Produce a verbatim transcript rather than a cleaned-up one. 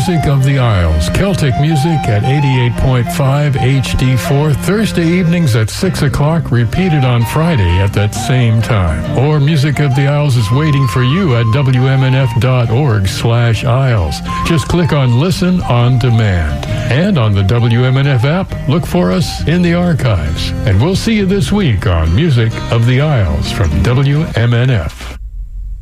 Music of the Isles. Celtic music at eighty-eight point five H D four, Thursday evenings at six o'clock, repeated on Friday at that same time. Or Music of the Isles is waiting for you at W M N F dot org slash Isles. Just click on Listen on Demand. And on the W M N F app, look for us in the archives. And we'll see you this week on Music of the Isles from W M N F.